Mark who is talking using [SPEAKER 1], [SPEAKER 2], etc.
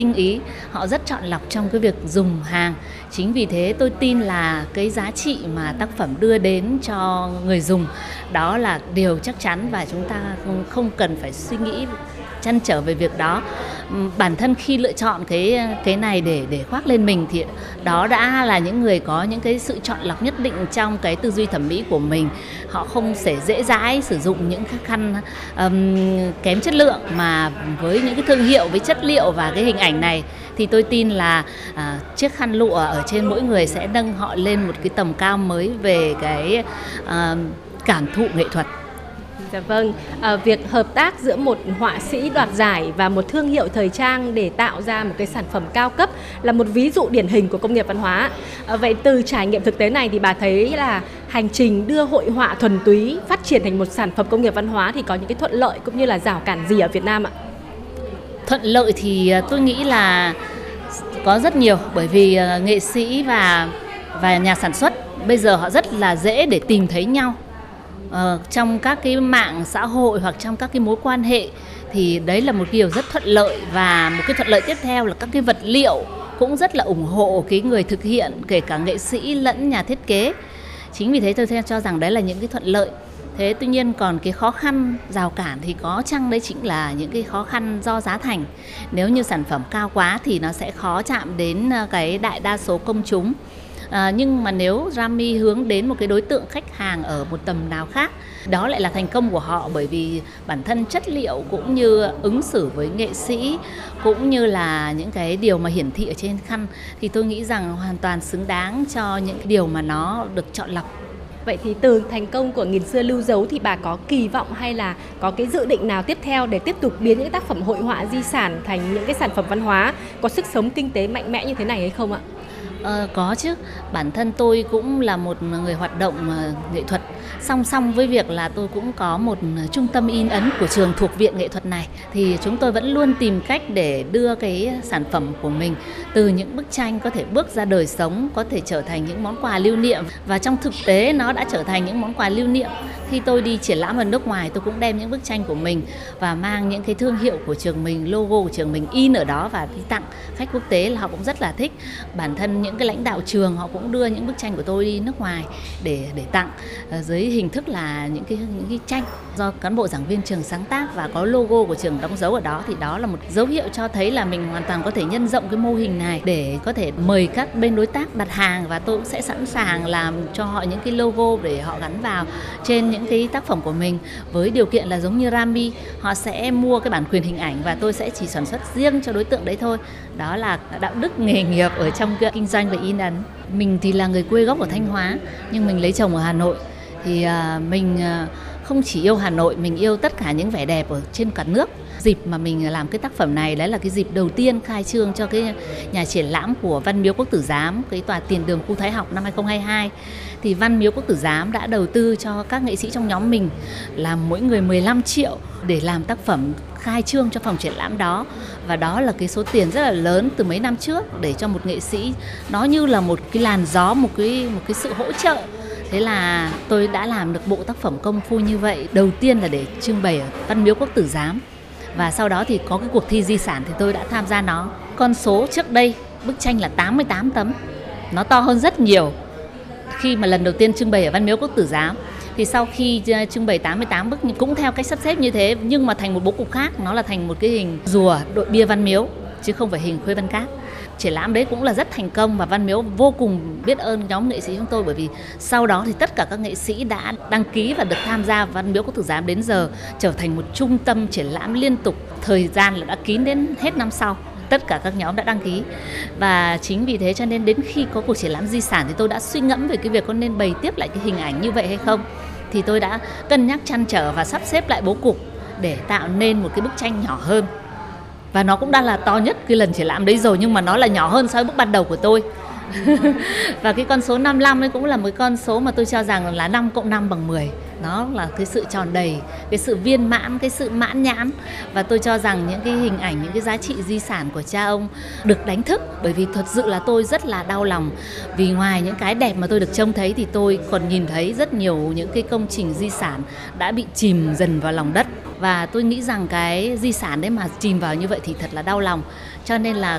[SPEAKER 1] Tinh ý, họ rất chọn lọc trong cái việc dùng hàng. Chính vì thế tôi tin là cái giá trị mà tác phẩm đưa đến cho người dùng đó là điều chắc chắn và chúng ta không cần phải suy nghĩ trăn trở về việc đó. Bản thân khi lựa chọn cái này để khoác lên mình thì đó đã là những người có những cái sự chọn lọc nhất định trong cái tư duy thẩm mỹ của mình. Họ không sẽ dễ dãi sử dụng những cái khăn kém chất lượng, mà với những cái thương hiệu, với chất liệu và cái hình ảnh này thì tôi tin là chiếc khăn lụa ở trên mỗi người sẽ nâng họ lên một cái tầm cao mới về cái cảm thụ nghệ thuật.
[SPEAKER 2] Dạ vâng, việc hợp tác giữa một họa sĩ đoạt giải và một thương hiệu thời trang để tạo ra một cái sản phẩm cao cấp là một ví dụ điển hình của công nghiệp văn hóa. Vậy từ trải nghiệm thực tế này thì bà thấy là hành trình đưa hội họa thuần túy phát triển thành một sản phẩm công nghiệp văn hóa thì có những cái thuận lợi cũng như là rào cản gì ở Việt Nam ạ?
[SPEAKER 1] Thuận lợi thì tôi nghĩ là có rất nhiều, bởi vì nghệ sĩ và nhà sản xuất bây giờ họ rất là dễ để tìm thấy nhau. Trong các cái mạng xã hội hoặc trong các cái mối quan hệ thì đấy là một điều rất thuận lợi. Và một cái thuận lợi tiếp theo là các cái vật liệu cũng rất là ủng hộ cái người thực hiện, kể cả nghệ sĩ lẫn nhà thiết kế. Chính vì thế tôi cho rằng đấy là những cái thuận lợi. Thế tuy nhiên còn cái khó khăn, rào cản thì có chăng đấy chính là những cái khó khăn do giá thành. Nếu như sản phẩm cao quá thì nó sẽ khó chạm đến cái đại đa số công chúng. Nhưng mà nếu Rami hướng đến một cái đối tượng khách hàng ở một tầm nào khác, đó lại là thành công của họ, bởi vì bản thân chất liệu cũng như ứng xử với nghệ sĩ cũng như là những cái điều mà hiển thị ở trên khăn thì tôi nghĩ rằng hoàn toàn xứng đáng cho những cái điều mà nó được chọn lọc.
[SPEAKER 2] Vậy thì từ thành công của Nghìn xưa lưu dấu thì bà có kỳ vọng hay là có cái dự định nào tiếp theo để tiếp tục biến những tác phẩm hội họa di sản thành những cái sản phẩm văn hóa có sức sống kinh tế mạnh mẽ như thế này hay không ạ?
[SPEAKER 1] Có chứ, bản thân tôi cũng là một người hoạt động nghệ thuật. Song song với việc là tôi cũng có một trung tâm in ấn của trường thuộc viện nghệ thuật này, thì chúng tôi vẫn luôn tìm cách để đưa cái sản phẩm của mình từ những bức tranh có thể bước ra đời sống, có thể trở thành những món quà lưu niệm. Và trong thực tế nó đã trở thành những món quà lưu niệm. Khi tôi đi triển lãm ở nước ngoài, tôi cũng đem những bức tranh của mình và mang những cái thương hiệu của trường mình, logo của trường mình in ở đó và đi tặng khách quốc tế, là họ cũng rất là thích. Bản thân những cái lãnh đạo trường họ cũng đưa những bức tranh của tôi đi nước ngoài để tặng dưới hình thức là những cái tranh do cán bộ giảng viên trường sáng tác và có logo của trường đóng dấu ở đó. Thì đó là một dấu hiệu cho thấy là mình hoàn toàn có thể nhân rộng cái mô hình này để có thể mời các bên đối tác đặt hàng, và tôi cũng sẽ sẵn sàng làm cho họ những cái logo để họ gắn vào trên những cái tác phẩm của mình, với điều kiện là giống như Rami, họ sẽ mua cái bản quyền hình ảnh và tôi sẽ chỉ sản xuất riêng cho đối tượng đấy thôi. Đó là đạo đức nghề nghiệp ở trong kinh doanh và in ấn. Mình thì là người quê gốc ở Thanh Hóa, nhưng mình lấy chồng ở Hà Nội. Thì mình không chỉ yêu Hà Nội, mình yêu tất cả những vẻ đẹp ở trên cả nước. Dịp mà mình làm cái tác phẩm này, đấy là cái dịp đầu tiên khai trương cho cái nhà triển lãm của Văn Miếu Quốc Tử Giám, cái tòa tiền đường khu Thái học năm 2022. Thì Văn Miếu Quốc Tử Giám đã đầu tư cho các nghệ sĩ trong nhóm mình là mỗi người 15 triệu để làm tác phẩm khai trương cho phòng triển lãm đó. Và đó là cái số tiền rất là lớn từ mấy năm trước để cho một nghệ sĩ, nó như là một cái làn gió, một cái sự hỗ trợ. Thế là tôi đã làm được bộ tác phẩm công phu như vậy. Đầu tiên là để trưng bày ở Văn Miếu Quốc Tử Giám, và sau đó thì có cái cuộc thi di sản thì tôi đã tham gia nó. Con số trước đây bức tranh là 88 tấm, nó to hơn rất nhiều khi mà lần đầu tiên trưng bày ở Văn Miếu Quốc Tử Giám. Thì sau khi trưng bày 88 bức cũng theo cách sắp xếp như thế, nhưng mà thành một bố cục khác, nó là thành một cái hình rùa đội bia Văn Miếu chứ không phải hình Khuê Văn Các. Triển lãm đấy cũng là rất thành công và Văn Miếu vô cùng biết ơn nhóm nghệ sĩ chúng tôi, bởi vì sau đó thì tất cả các nghệ sĩ đã đăng ký và được tham gia Văn Miếu Quốc Tử Giám, đến giờ trở thành một trung tâm triển lãm liên tục, thời gian là đã kín đến hết năm sau. Tất cả các nhóm đã đăng ký. Và chính vì thế cho nên đến khi có cuộc triển lãm di sản thì tôi đã suy ngẫm về cái việc có nên bày tiếp lại cái hình ảnh như vậy hay không. Thì tôi đã cân nhắc trăn trở và sắp xếp lại bố cục để tạo nên một cái bức tranh nhỏ hơn. Và nó cũng đã là to nhất cái lần triển lãm đấy rồi, nhưng mà nó là nhỏ hơn so với bức ban đầu của tôi. Và cái con số 55 ấy cũng là một con số mà tôi cho rằng là 5 cộng 5 bằng 10. Nó là cái sự tròn đầy, cái sự viên mãn, cái sự mãn nhãn. Và tôi cho rằng những cái hình ảnh, những cái giá trị di sản của cha ông được đánh thức. Bởi vì thật sự là tôi rất là đau lòng, vì ngoài những cái đẹp mà tôi được trông thấy thì tôi còn nhìn thấy rất nhiều những cái công trình di sản đã bị chìm dần vào lòng đất. Và tôi nghĩ rằng cái di sản đấy mà chìm vào như vậy thì thật là đau lòng. Cho nên là